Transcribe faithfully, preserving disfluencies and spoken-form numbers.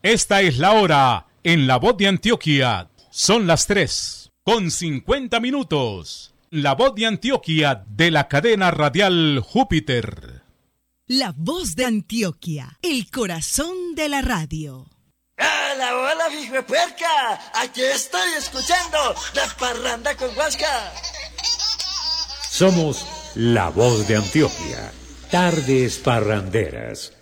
Esta es la hora en La Voz de Antioquia. Son las tres con cincuenta minutos. La Voz de Antioquia de la cadena radial Júpiter. La Voz de Antioquia, el corazón de la radio. ¡Hola, hola, hijo puerca! Aquí estoy escuchando la parranda con Huasca. Somos La Voz de Antioquia. Tardes parranderas.